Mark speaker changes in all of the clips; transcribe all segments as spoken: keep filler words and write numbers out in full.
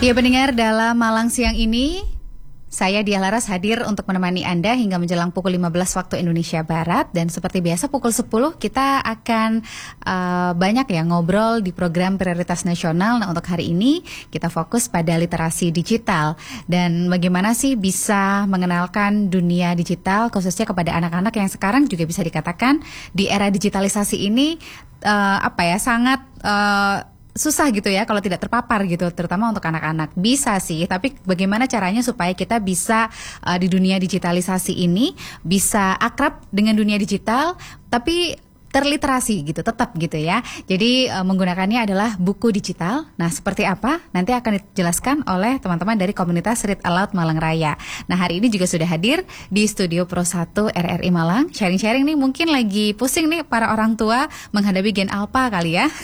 Speaker 1: Ya pendengar, dalam Malang siang ini saya Diah Laras hadir untuk menemani Anda hingga menjelang pukul lima belas waktu Indonesia Barat. Dan seperti biasa pukul sepuluh kita akan uh, banyak ya ngobrol di program Prioritas Nasional. Nah untuk hari ini kita fokus pada literasi digital. Dan bagaimana sih bisa mengenalkan dunia digital khususnya kepada anak-anak yang sekarang juga bisa dikatakan di era digitalisasi ini uh, apa ya sangat... Uh, susah gitu ya kalau tidak terpapar gitu, terutama untuk anak-anak. Bisa sih, tapi bagaimana caranya supaya kita bisa uh, di dunia digitalisasi ini bisa akrab dengan dunia digital tapi terliterasi gitu, tetap gitu ya. Jadi uh, menggunakannya adalah buku digital. Nah, seperti apa? Nanti akan dijelaskan oleh teman-teman dari komunitas Read Aloud Malang Raya. Nah, hari ini juga sudah hadir di Studio Pro satu R R I Malang. Sharing-sharing nih, mungkin lagi pusing nih para orang tua menghadapi Gen Alpha kali ya.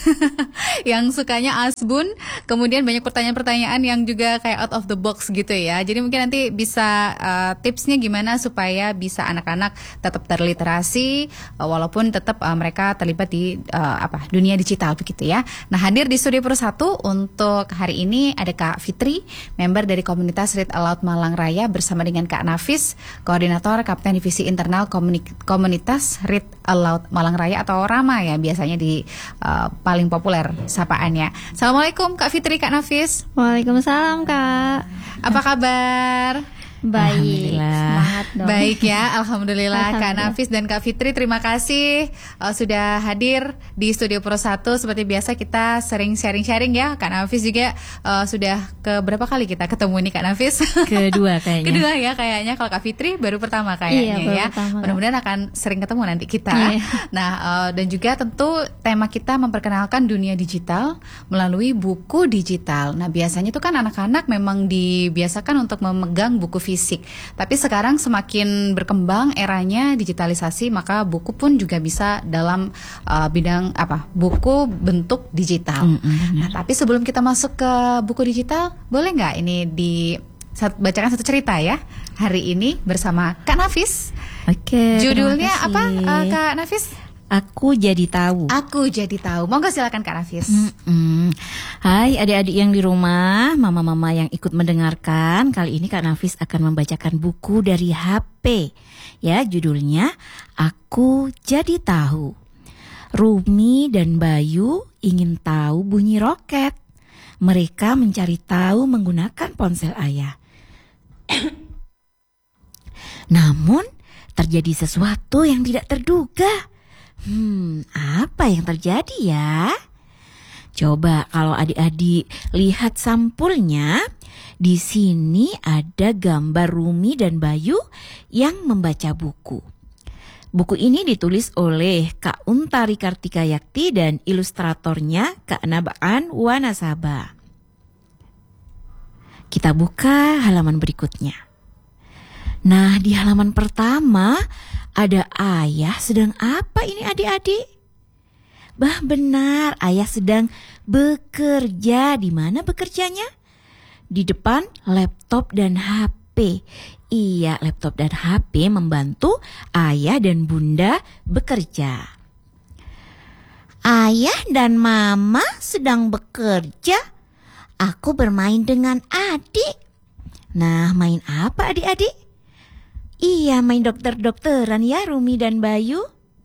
Speaker 1: Yang sukanya asbun, kemudian banyak pertanyaan-pertanyaan yang juga kayak out of the box gitu ya. Jadi mungkin nanti bisa uh, tipsnya gimana supaya bisa anak-anak tetap terliterasi uh, walaupun tetap uh, mereka terlibat di uh, apa dunia digital begitu ya. Nah, hadir di Studio Pro satu untuk hari ini ada Kak Fitri, member dari komunitas Read Aloud Malang Raya, bersama dengan Kak Nafis, koordinator Kapten Divisi Internal Komunik- Komunitas Read Aloud Malang Raya atau Rama ya biasanya di uh, paling populer sapaannya. Assalamualaikum Kak Fitri, Kak Nafis.
Speaker 2: Waalaikumsalam Kak.
Speaker 1: Apa kabar?
Speaker 2: Baik, semangat dong.
Speaker 1: Baik ya, alhamdulillah.
Speaker 2: Alhamdulillah.
Speaker 1: Kak Nafis dan Kak Fitri, terima kasih uh, sudah hadir di Studio Pro satu. Seperti biasa kita sering sharing-sharing ya. Kak Nafis juga uh, sudah ke berapa kali kita ketemu nih Kak Nafis?
Speaker 2: Kedua kayaknya.
Speaker 1: Kedua ya kayaknya. Kalau Kak Fitri baru pertama kayaknya
Speaker 2: iya, baru
Speaker 1: ya.
Speaker 2: pertama,
Speaker 1: Mudah-mudahan akan sering ketemu nanti kita.
Speaker 2: Iya.
Speaker 1: Nah, uh, dan juga tentu tema kita memperkenalkan dunia digital melalui buku digital. Nah, biasanya itu kan anak-anak memang dibiasakan untuk memegang buku fisik. Tapi sekarang semakin berkembang eranya digitalisasi, maka buku pun juga bisa dalam uh, bidang apa? Buku bentuk digital.
Speaker 2: Mm-hmm.
Speaker 1: Nah, tapi sebelum kita masuk ke buku digital, boleh nggak ini di bacakan satu cerita ya hari ini bersama Kak Nafis?
Speaker 2: Oke.
Speaker 1: Judulnya apa, uh, Kak Nafis?
Speaker 2: Aku jadi tahu.
Speaker 1: Aku jadi tahu. Monggo silakan Kak Nafis.
Speaker 2: Mm-mm. Hai adik-adik yang di rumah, mama-mama yang ikut mendengarkan. Kali ini Kak Nafis akan membacakan buku dari H P. Ya, judulnya Aku Jadi Tahu. Rumi dan Bayu ingin tahu bunyi roket. Mereka mencari tahu menggunakan ponsel ayah. Namun terjadi sesuatu yang tidak terduga. Hmm, apa yang terjadi ya? Coba kalau adik-adik lihat sampulnya, di sini ada gambar Rumi dan Bayu yang membaca buku. Buku ini ditulis oleh Kak Untari Kartikayakti dan ilustratornya Kak Nabaan Wanasaba. Kita buka halaman berikutnya. Nah, di halaman pertama ada ayah sedang apa ini adik-adik? Bah benar, ayah sedang bekerja. Di mana bekerjanya? Di depan laptop dan H P. Iya, laptop dan H P membantu ayah dan bunda bekerja. Ayah dan mama sedang bekerja. Aku bermain dengan adik. Nah, main apa adik-adik? Iya, main dokter-dokteran ya Rumi dan Bayu.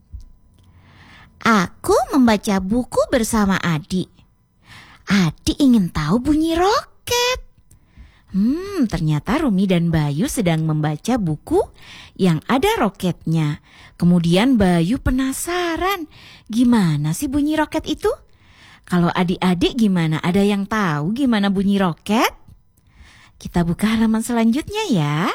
Speaker 2: Aku membaca buku bersama adik. Adik ingin tahu bunyi roket. Hmm, ternyata Rumi dan Bayu sedang membaca buku yang ada roketnya. Kemudian Bayu penasaran, gimana sih bunyi roket itu? Kalau adik-adik gimana? Ada yang tahu gimana bunyi roket? Kita buka halaman selanjutnya ya.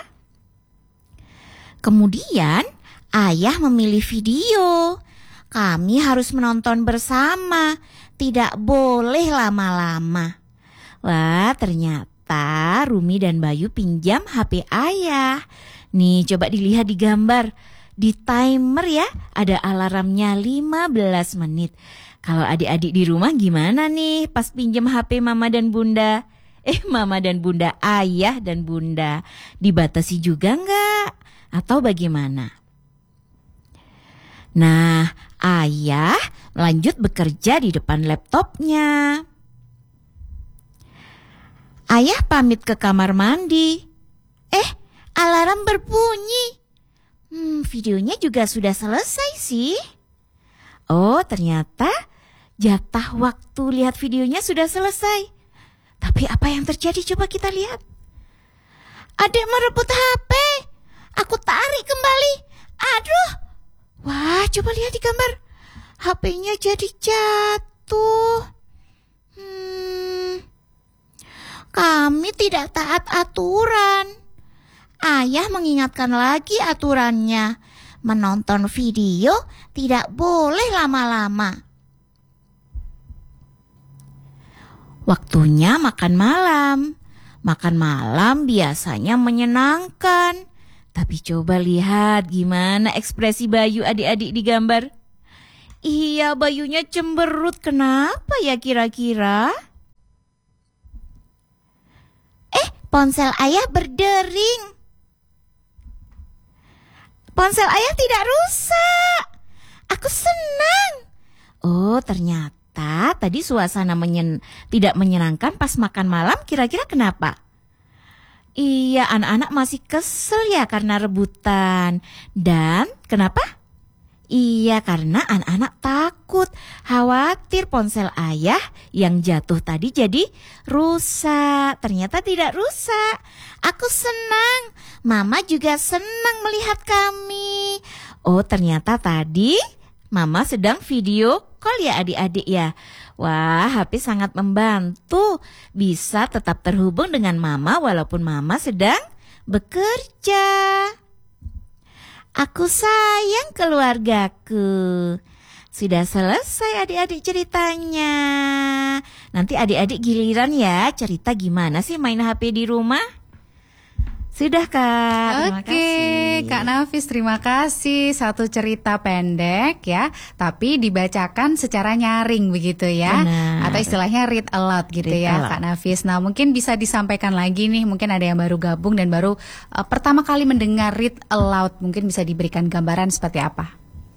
Speaker 2: Kemudian ayah memilih video. Kami harus menonton bersama. Tidak boleh lama-lama. Wah, ternyata Rumi dan Bayu pinjam H P ayah. Nih, coba dilihat di gambar. Di timer ya, ada alarmnya lima belas menit. Kalau adik-adik di rumah gimana nih pas pinjam H P mama dan bunda? Eh, mama dan bunda, ayah dan bunda. Dibatasi juga enggak? Atau bagaimana? Nah, ayah lanjut bekerja di depan laptopnya. Ayah pamit ke kamar mandi. Eh, alarm berbunyi. Hmm, videonya juga sudah selesai sih. Oh, ternyata jatah waktu lihat videonya sudah selesai. Tapi apa yang terjadi coba kita lihat. Adik merebut H P. Aku tarik kembali. Aduh. Wah, coba lihat di gambar. H P-nya jadi jatuh. Hmm. Kami tidak taat aturan. Ayah mengingatkan lagi aturannya. Menonton video tidak boleh lama-lama. Waktunya makan malam. Makan malam biasanya menyenangkan. Tapi coba lihat gimana ekspresi Bayu adik-adik di gambar. Iya, Bayunya cemberut. Kenapa ya kira-kira? Eh, ponsel ayah berdering. Ponsel ayah tidak rusak. Aku senang. Oh, ternyata tadi suasana menyen- tidak menyenangkan pas makan malam. Kira-kira kenapa? Iya, anak-anak masih kesel ya karena rebutan. Dan kenapa? Iya, karena anak-anak takut, khawatir ponsel ayah yang jatuh tadi jadi rusak. Ternyata tidak rusak. Aku senang. Mama juga senang melihat kami. Oh, ternyata tadi Mama sedang video call ya adik-adik ya. Wah, H P sangat membantu. Bisa tetap terhubung dengan Mama walaupun Mama sedang bekerja. Aku sayang keluargaku. Sudah selesai adik-adik ceritanya. Nanti adik-adik giliran ya cerita gimana sih main H P di rumah. Sudah Kak, terima
Speaker 1: Oke,
Speaker 2: kasih.
Speaker 1: Kak Nafis terima kasih. Satu cerita pendek ya, tapi dibacakan secara nyaring begitu ya.
Speaker 2: Benar.
Speaker 1: Atau istilahnya read aloud gitu
Speaker 2: Read
Speaker 1: ya
Speaker 2: aloud.
Speaker 1: Kak Nafis. Nah mungkin bisa disampaikan lagi nih, mungkin ada yang baru gabung dan baru uh, pertama kali mendengar read aloud. Mungkin bisa diberikan gambaran seperti apa?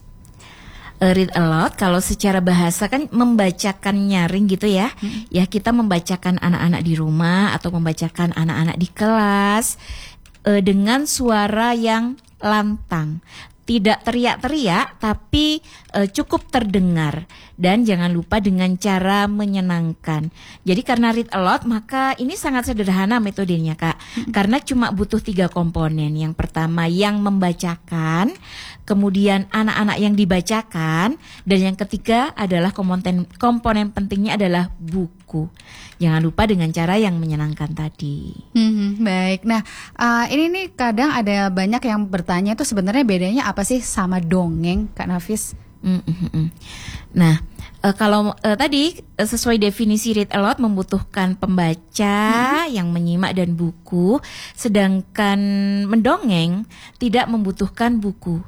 Speaker 2: Read aloud kalau secara bahasa kan membacakan nyaring gitu ya. Hmm. Ya kita membacakan anak-anak di rumah atau membacakan anak-anak di kelas eh, dengan suara yang lantang. Tidak teriak-teriak tapi eh, cukup terdengar. Dan jangan lupa dengan cara menyenangkan. Jadi karena read aloud maka ini sangat sederhana metodenya Kak. Hmm. Karena cuma butuh tiga komponen. Yang pertama yang membacakan, kemudian anak-anak yang dibacakan, dan yang ketiga adalah komponen komponen pentingnya adalah buku. Jangan lupa dengan cara yang menyenangkan tadi.
Speaker 1: Hmm, baik. Nah, uh, ini nih kadang ada banyak yang bertanya tuh sebenarnya bedanya apa sih sama dongeng, Kak Nafis?
Speaker 2: Mm-mm. Nah, uh, kalau uh, tadi uh, sesuai definisi read aloud membutuhkan pembaca mm-hmm. yang menyimak dan buku, sedangkan mendongeng tidak membutuhkan buku.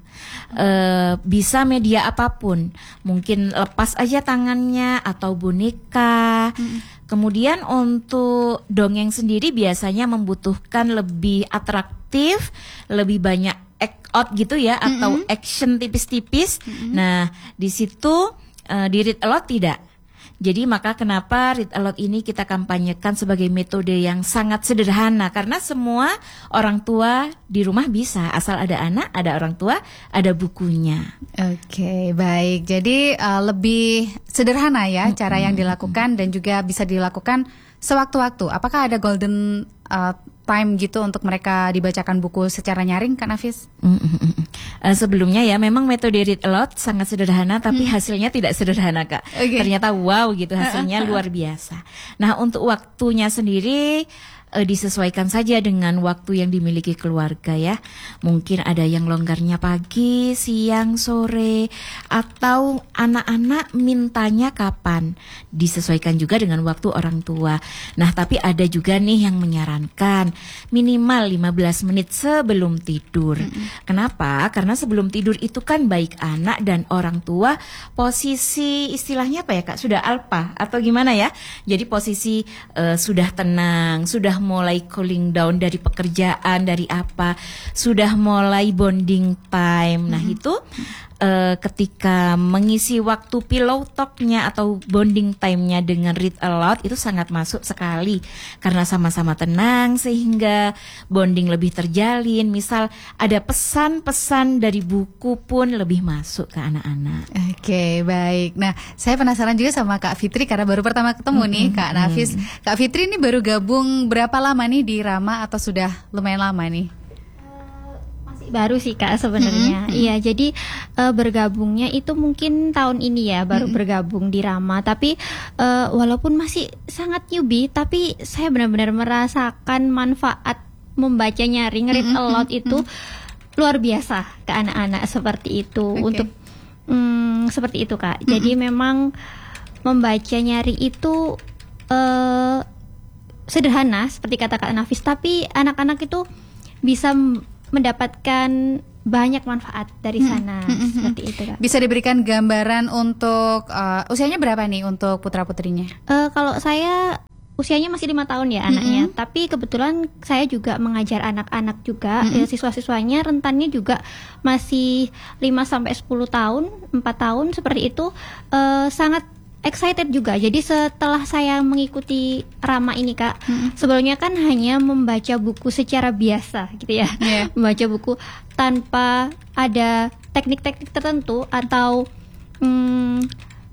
Speaker 2: Uh, bisa media apapun, mungkin lepas aja tangannya atau boneka. Mm-hmm. Kemudian untuk dongeng sendiri biasanya membutuhkan lebih atraktif, lebih banyak act out gitu ya, mm-hmm. atau action tipis-tipis. Mm-hmm. Nah, di situ uh, di read aloud tidak. Jadi maka kenapa read aloud ini kita kampanyekan sebagai metode yang sangat sederhana, karena semua orang tua di rumah bisa, asal ada anak, ada orang tua, ada bukunya.
Speaker 1: Oke, baik. Jadi uh, lebih sederhana ya mm-hmm. cara yang dilakukan dan juga bisa dilakukan sewaktu-waktu. Apakah ada golden uh, time gitu untuk mereka dibacakan buku secara nyaring, Kak Nafis?
Speaker 2: Mm-hmm. Uh, sebelumnya ya memang metode read aloud sangat sederhana, tapi mm. hasilnya tidak sederhana Kak. Okay. Ternyata wow gitu, hasilnya luar biasa. Nah untuk waktunya sendiri uh, disesuaikan saja dengan waktu yang dimiliki keluarga ya. Mungkin ada yang longgarnya pagi, siang, sore, atau anak-anak mintanya kapan. Disesuaikan juga dengan waktu orang tua. Nah tapi ada juga nih yang menyarankan minimal lima belas menit sebelum tidur. Mm-hmm. Kenapa? Karena sebelum tidur itu kan baik anak dan orang tua posisi istilahnya apa ya Kak? Sudah alpha atau gimana ya? Jadi posisi uh, sudah tenang, sudah mulai cooling down dari pekerjaan, dari apa, sudah mulai bonding time. Mm-hmm. Nah itu uh, ketika mengisi waktu pillow talk-nya atau bonding time-nya dengan read aloud itu sangat masuk sekali karena sama-sama tenang sehingga bonding lebih terjalin. Misal ada pesan-pesan dari buku pun lebih masuk ke anak-anak.
Speaker 1: Oke, baik. Nah, saya penasaran juga sama Kak Fitri karena baru pertama ketemu mm-hmm. nih Kak Nafis. Kak Fitri ini baru gabung berapa lama nih di Rama atau sudah lumayan lama nih?
Speaker 3: Baru sih Kak sebenarnya. Mm-hmm. Iya, jadi uh, bergabungnya itu mungkin tahun ini ya baru mm-hmm. bergabung di Rama. Tapi uh, walaupun masih sangat newbie, tapi saya benar-benar merasakan manfaat membaca nyaring read mm-hmm. aloud itu mm-hmm. luar biasa ke anak-anak seperti itu. Okay. Untuk um, seperti itu Kak. Mm-hmm. Jadi memang membaca nyaring itu uh, sederhana seperti kata Kak Nafis, tapi anak-anak itu bisa mendapatkan banyak manfaat dari sana. Hmm, hmm, hmm, seperti itu Kak.
Speaker 1: Bisa diberikan gambaran untuk uh, usianya berapa nih untuk putra-putrinya?
Speaker 3: Uh, kalau saya usianya masih lima tahun ya anaknya, mm-hmm. tapi kebetulan saya juga mengajar anak-anak juga, mm-hmm. ya, siswa-siswanya rentannya juga masih lima sampai sepuluh tahun, empat tahun seperti itu, uh, sangat excited juga. Jadi setelah saya mengikuti Rama ini Kak, hmm. sebelumnya kan hanya membaca buku secara biasa gitu ya, yeah. membaca buku tanpa ada teknik-teknik tertentu atau hmm,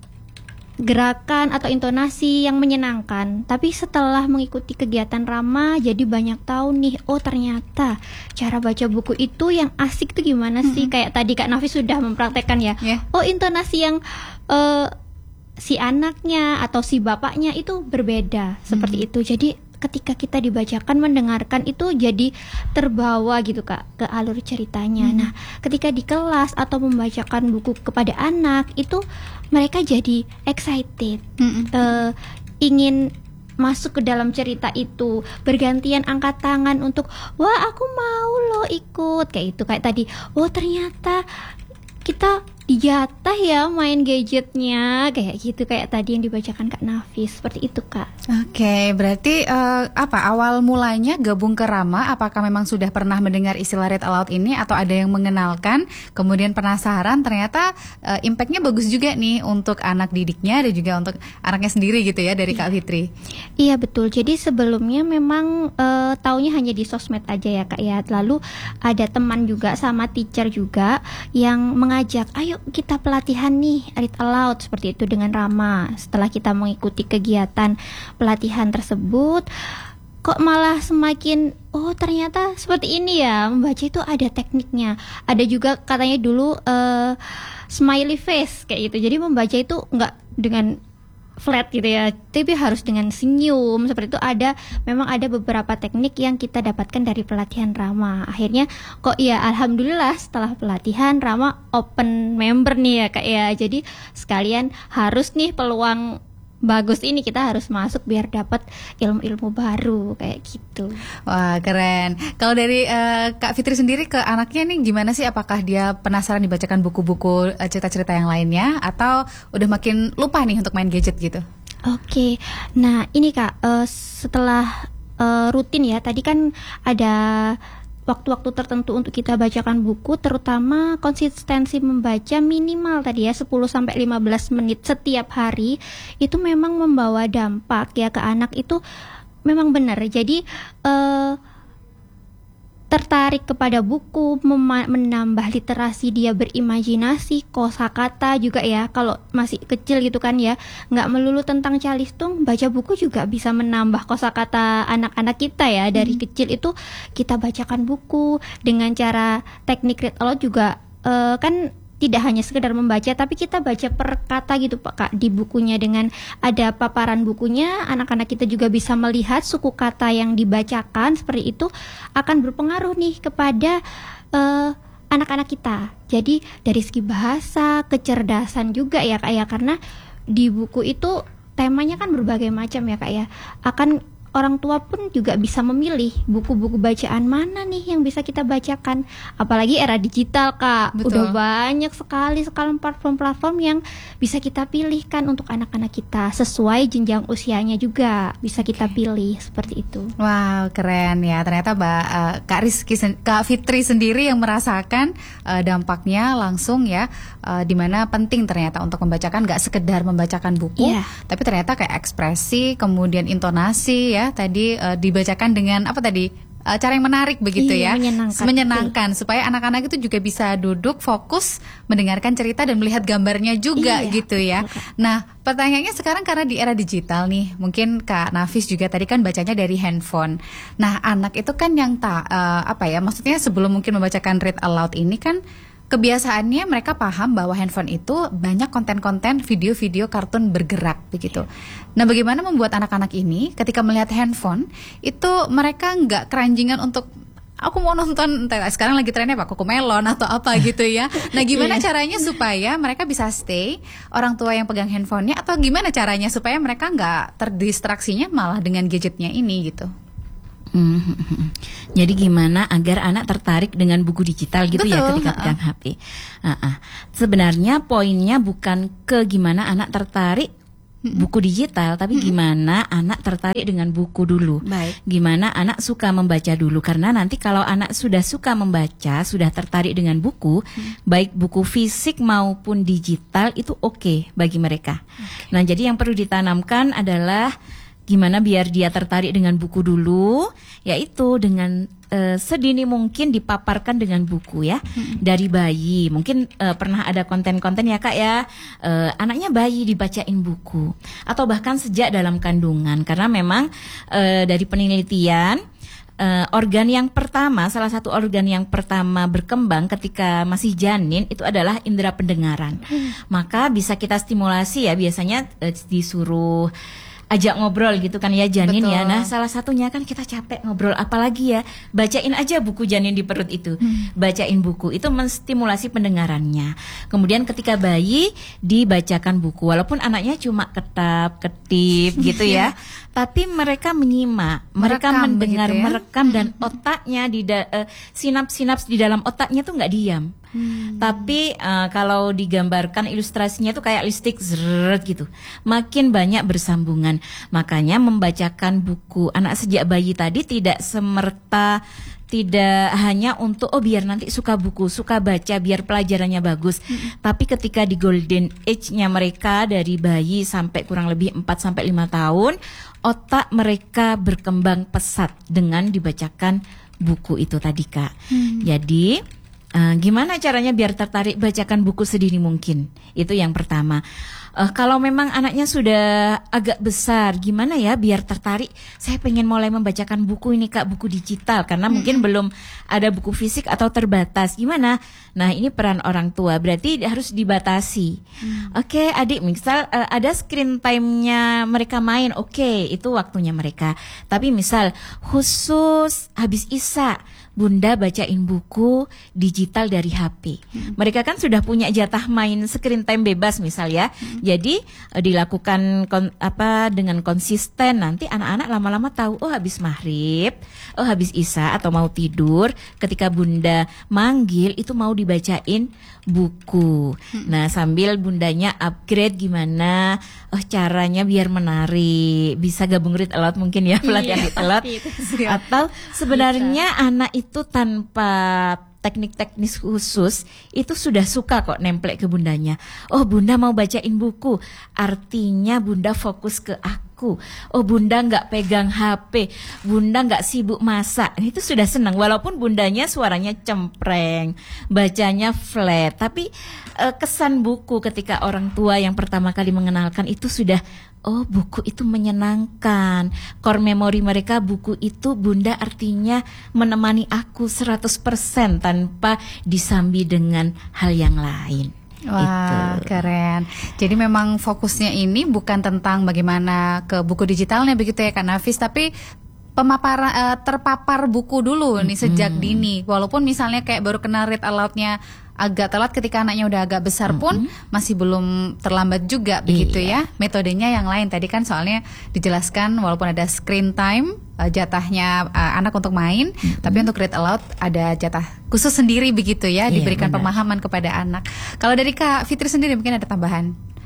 Speaker 3: gerakan atau intonasi yang menyenangkan. Tapi setelah mengikuti kegiatan Rama, jadi banyak tahu nih, oh ternyata cara baca buku itu yang asik tuh gimana sih? Hmm. Kayak tadi Kak Nafis sudah mempraktekkan ya. Yeah. Oh intonasi yang uh, si anaknya atau si bapaknya itu berbeda seperti hmm. itu. Jadi ketika kita dibacakan, mendengarkan itu jadi terbawa gitu Kak ke alur ceritanya. Hmm. Nah, ketika di kelas atau membacakan buku kepada anak itu mereka jadi excited, hmm. uh, ingin masuk ke dalam cerita itu, bergantian angkat tangan untuk wah aku mau loh ikut kayak itu. Kayak tadi, oh ternyata kita dijatah ya main gadgetnya kayak gitu, kayak tadi yang dibacakan Kak Nafis, seperti itu Kak.
Speaker 1: Oke, okay, berarti uh, apa awal mulanya gabung ke Rama? Apakah memang sudah pernah mendengar istilah read aloud ini atau ada yang mengenalkan, kemudian penasaran, ternyata uh, impactnya bagus juga nih untuk anak didiknya dan juga untuk anaknya sendiri gitu ya dari Kak Fitri?
Speaker 3: Iya betul. Jadi sebelumnya memang uh, taunya hanya di sosmed aja ya Kak ya. Lalu ada teman juga sama teacher juga yang mengajak, ayo kita pelatihan nih read aloud seperti itu dengan Rama. Setelah kita mengikuti kegiatan pelatihan tersebut, kok malah semakin oh ternyata seperti ini ya, membaca itu ada tekniknya. Ada juga katanya dulu uh, smiley face kayak gitu. Jadi membaca itu nggak dengan flat gitu ya, tapi harus dengan senyum seperti itu. Ada memang ada beberapa teknik yang kita dapatkan dari pelatihan Rama. Akhirnya kok ya alhamdulillah setelah pelatihan Rama open member nih ya Kak ya. Jadi sekalian harus nih peluang bagus ini kita harus masuk biar dapat ilmu-ilmu baru kayak gitu.
Speaker 1: Wah keren. Kalau dari uh, Kak Fitri sendiri ke anaknya nih gimana sih? Apakah dia penasaran dibacakan buku-buku uh, cerita-cerita yang lainnya atau udah makin lupa nih untuk main gadget gitu?
Speaker 3: Oke, nah ini Kak uh, setelah uh, rutin ya, tadi kan ada waktu-waktu tertentu untuk kita bacakan buku, terutama konsistensi membaca minimal tadi ya sepuluh sampai lima belas menit setiap hari, itu memang membawa dampak ya ke anak itu memang benar. Jadi eh, tertarik kepada buku, mema- menambah literasi dia, berimajinasi, kosakata juga ya. Kalau masih kecil gitu kan ya, nggak melulu tentang calistung, baca buku juga bisa menambah kosakata anak-anak kita ya. Dari hmm. kecil itu kita bacakan buku dengan cara teknik read aloud juga uh, kan tidak hanya sekedar membaca, tapi kita baca per kata gitu Pak Kak di bukunya. Dengan ada paparan bukunya, anak-anak kita juga bisa melihat suku kata yang dibacakan, seperti itu akan berpengaruh nih kepada uh, anak-anak kita. Jadi dari segi bahasa, kecerdasan juga ya Kak ya, karena di buku itu temanya kan berbagai macam ya Kak ya. Akan orang tua pun juga bisa memilih buku-buku bacaan mana nih yang bisa kita bacakan. Apalagi era digital, Kak.
Speaker 1: Betul.
Speaker 3: Udah banyak sekali sekarang platform-platform yang bisa kita pilihkan untuk anak-anak kita sesuai jenjang usianya juga bisa kita pilih seperti itu.
Speaker 1: Wow, keren ya. Ternyata Mbak uh, Kak Rizky, sen- Kak Fitri sendiri yang merasakan uh, dampaknya langsung ya, uh, di mana penting ternyata untuk membacakan, gak sekedar membacakan buku,
Speaker 3: Iya.
Speaker 1: tapi ternyata kayak ekspresi, kemudian intonasi ya, tadi uh, dibacakan dengan apa tadi? Uh, cara yang menarik begitu
Speaker 3: Iya,
Speaker 1: ya,
Speaker 3: menyenangkan.
Speaker 1: menyenangkan supaya anak-anak itu juga bisa duduk fokus mendengarkan cerita dan melihat gambarnya juga
Speaker 3: Iya,
Speaker 1: gitu ya.
Speaker 3: betul, Kak.
Speaker 1: Nah, pertanyaannya sekarang karena di era digital nih, mungkin Kak Nafis juga tadi kan bacanya dari handphone. Nah, anak itu kan yang tak uh, apa ya, maksudnya sebelum mungkin membacakan read aloud ini kan kebiasaannya mereka paham bahwa handphone itu banyak konten-konten video-video kartun bergerak begitu. Nah, bagaimana membuat anak-anak ini ketika melihat handphone itu mereka nggak keranjingan untuk aku mau nonton, entah sekarang lagi trennya apa, Cocomelon atau apa gitu ya. Nah, gimana
Speaker 3: Iya.
Speaker 1: caranya supaya mereka bisa stay orang tua yang pegang handphonenya, atau gimana caranya supaya mereka nggak terdistraksinya malah dengan gadgetnya ini gitu?
Speaker 2: Hmm. Jadi gimana agar anak tertarik dengan buku digital gitu ya
Speaker 1: Betul,
Speaker 2: ketika
Speaker 1: ha-ha.
Speaker 2: pegang H P. Ha-ha. Sebenarnya poinnya bukan ke gimana anak tertarik buku digital, tapi gimana anak tertarik dengan buku dulu.
Speaker 1: Baik.
Speaker 2: Gimana anak suka membaca dulu, karena nanti kalau anak sudah suka membaca, sudah tertarik dengan buku, baik buku fisik maupun digital itu oke bagi mereka. Nah, jadi yang perlu ditanamkan adalah gimana biar dia tertarik dengan buku dulu, yaitu dengan eh, sedini mungkin dipaparkan dengan buku ya, dari bayi. Mungkin eh, pernah ada konten-konten ya Kak ya, eh, anaknya bayi dibacain buku, atau bahkan sejak dalam kandungan, karena memang eh, dari penelitian eh, organ yang pertama, salah satu organ yang pertama berkembang ketika masih janin itu adalah indera pendengaran. Maka bisa kita stimulasi ya, biasanya eh, disuruh ajak ngobrol gitu kan ya janin.
Speaker 1: Betul.
Speaker 2: Ya. Nah, salah satunya kan kita capek ngobrol, apalagi ya bacain aja buku janin di perut itu.
Speaker 1: Hmm.
Speaker 2: Bacain buku itu menstimulasi pendengarannya. Kemudian ketika bayi dibacakan buku, walaupun anaknya cuma ketap-ketip gitu ya, tapi mereka menyimak, mereka
Speaker 1: Merekam
Speaker 2: mendengar,
Speaker 1: begitu ya?
Speaker 2: merekam, dan otaknya di da- eh, sinaps-sinaps di dalam otaknya tuh nggak diam.
Speaker 1: Hmm.
Speaker 2: Tapi uh, kalau digambarkan ilustrasinya tuh kayak listrik zret gitu, makin banyak bersambungan. Makanya membacakan buku anak sejak bayi tadi tidak semerta, tidak hanya untuk oh biar nanti suka buku, suka baca, biar pelajarannya bagus. Tapi ketika di golden age-nya mereka dari bayi sampai kurang lebih empat sampai lima tahun, otak mereka berkembang pesat dengan dibacakan buku itu tadi Kak. Jadi Uh, gimana caranya biar tertarik bacakan buku sedini mungkin? Itu yang pertama. Uh, kalau memang anaknya sudah agak besar, gimana ya biar tertarik? Saya pengen mulai membacakan buku ini Kak, buku digital, karena mungkin belum ada buku fisik atau terbatas. Gimana? Nah, ini peran orang tua, berarti harus dibatasi. Oke, adik, misal uh, ada screen time-nya mereka main, oke, itu waktunya mereka. Tapi misal khusus habis isya, Bunda bacain buku digital dari H P. Hmm. Mereka kan sudah punya jatah main screen time bebas misal ya. Hmm. Jadi uh, dilakukan kon, apa dengan konsisten, nanti anak-anak lama-lama tahu oh habis maghrib, oh habis isya atau mau tidur, ketika Bunda manggil itu mau dibacain buku. Hmm. Nah, sambil Bundanya upgrade gimana oh caranya biar menarik. Bisa gabung read aloud mungkin ya, pelatihan read aloud. Atau sebenarnya bisa. Anak itu tanpa teknik teknis khusus itu sudah suka kok nemplek ke bundanya. Oh, Bunda mau bacain buku, artinya Bunda fokus ke aku. Oh, Bunda nggak pegang H P, Bunda nggak sibuk masak. Itu sudah senang, walaupun Bundanya suaranya cempreng, bacanya flat, tapi eh, kesan buku ketika orang tua yang pertama kali mengenalkan itu sudah oh, buku itu menyenangkan. Core memory mereka buku itu Bunda artinya menemani aku seratus persen tanpa disambi dengan hal yang lain.
Speaker 1: Wah,
Speaker 2: itu.
Speaker 1: Keren. Jadi memang fokusnya ini bukan tentang bagaimana ke buku digitalnya begitu ya Kak Nafis, tapi pemapar uh, terpapar buku dulu nih sejak
Speaker 2: hmm.
Speaker 1: dini. Walaupun misalnya kayak baru kenal read aloud-nya agak telat ketika anaknya udah agak besar pun mm-hmm. masih belum terlambat juga begitu iya. ya. Metodenya yang lain tadi kan soalnya dijelaskan walaupun ada screen time uh, jatahnya uh, anak untuk main, mm-hmm. tapi untuk read aloud ada jatah khusus sendiri begitu ya, iya, diberikan benar. Pemahaman kepada anak. Kalau dari Kak Fitri sendiri mungkin ada tambahan?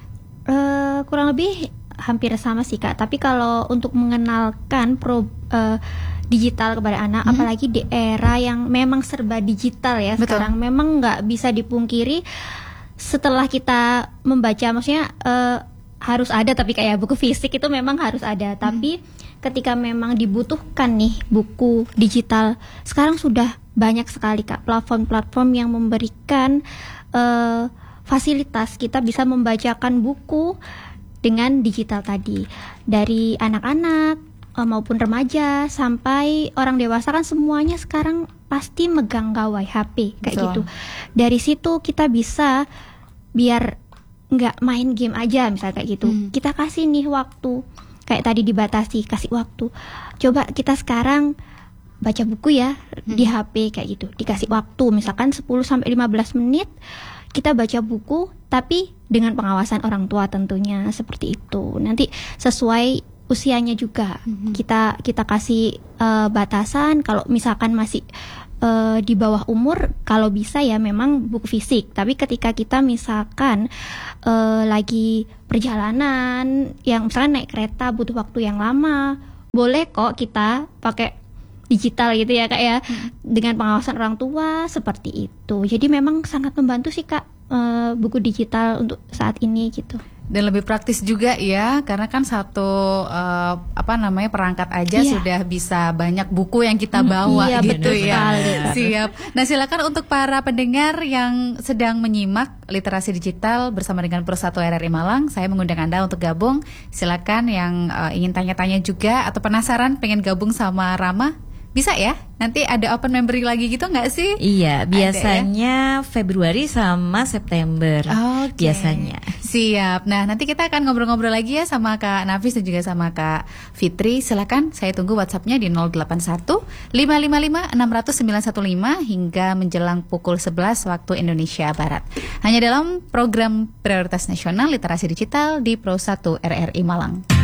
Speaker 3: Uh, kurang lebih hampir sama sih Kak. Tapi kalau untuk mengenalkan pro uh, digital kepada anak, hmm. apalagi di era yang memang serba digital ya. Betul. Sekarang memang nggak bisa dipungkiri setelah kita membaca, maksudnya uh, harus ada, tapi kayak buku fisik itu memang harus ada. Hmm. Tapi ketika memang dibutuhkan nih buku digital, sekarang sudah banyak sekali Kak platform-platform yang memberikan uh, fasilitas kita bisa membacakan buku dengan digital tadi, dari anak-anak maupun remaja sampai orang dewasa kan semuanya sekarang pasti megang gawai H P kayak Betul. Gitu. Dari situ kita bisa biar nggak main game aja misalnya kayak gitu. Hmm. Kita kasih nih waktu kayak tadi dibatasi, kasih waktu. Coba kita sekarang baca buku ya hmm. di H P kayak gitu. Dikasih waktu misalkan sepuluh sampai lima belas menit kita baca buku, tapi dengan pengawasan orang tua tentunya seperti itu. Nanti sesuai usianya juga mm-hmm. kita kita kasih uh, batasan. Kalau misalkan masih uh, di bawah umur, kalau bisa ya memang buku fisik. Tapi ketika kita misalkan uh, lagi perjalanan yang misalkan naik kereta butuh waktu yang lama, boleh kok kita pakai digital gitu ya Kak ya, mm-hmm. dengan pengawasan orang tua seperti itu. Jadi memang sangat membantu sih Kak uh, buku digital untuk saat ini gitu.
Speaker 1: Dan lebih praktis juga ya, karena kan satu uh, apa namanya perangkat aja iya. sudah bisa banyak buku yang kita bawa
Speaker 3: iya,
Speaker 1: gitu
Speaker 3: betul
Speaker 1: ya.
Speaker 3: sekali.
Speaker 1: Siap. Nah silakan untuk para pendengar yang sedang menyimak literasi digital bersama dengan Persatu R R I Malang, saya mengundang Anda untuk gabung. Silakan yang uh, ingin tanya-tanya juga atau penasaran pengen gabung sama Rama. Bisa ya? Nanti ada open memory lagi gitu nggak sih?
Speaker 2: Iya, biasanya ya? Februari sama September. Okay. Biasanya.
Speaker 1: Siap. Nah, nanti kita akan ngobrol-ngobrol lagi ya sama Kak Nafis dan juga sama Kak Fitri. Silakan, saya tunggu WhatsApp-nya di nol delapan satu lima lima lima enam nol nol sembilan satu lima hingga menjelang pukul sebelas waktu Indonesia Barat. Hanya dalam program Prioritas Nasional Literasi Digital di Pro satu R R I Malang.